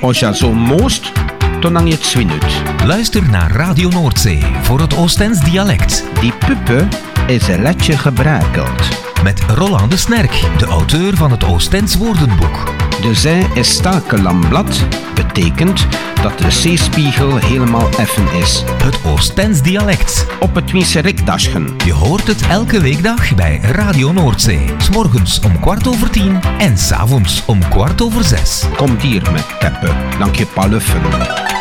Als je zo moost, dan hang je het zwinut. Luister naar Radio Noordzee voor het Oostens dialect. Die puppe is een letje gebrakeld. Met Roland de Snerk, de auteur van het Oostens woordenboek. De zij is stakellamblad, betekent dat de zeespiegel helemaal effen is. Het Oostens dialect. Op het Wieserikdaschen. Je hoort het elke weekdag bij Radio Noordzee. 's Morgens om 10:15 en 's avonds om 6:15. Kom hier met keppen, dank je paluffen.